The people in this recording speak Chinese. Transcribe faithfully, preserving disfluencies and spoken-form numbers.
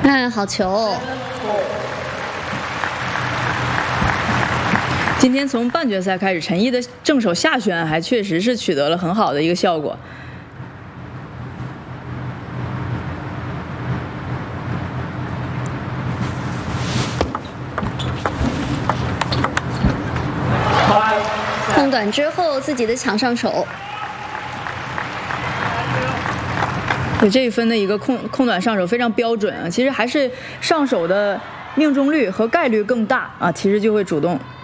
嗯，好球！ 今天从半决赛开始，陈毅的正手下旋还确实是取得了很好的一个效果。 空短之后，自己的抢上手。 对这一分的一个空空短上手非常标准啊，其实还是上手的命中率和概率更大啊，其实就会主动。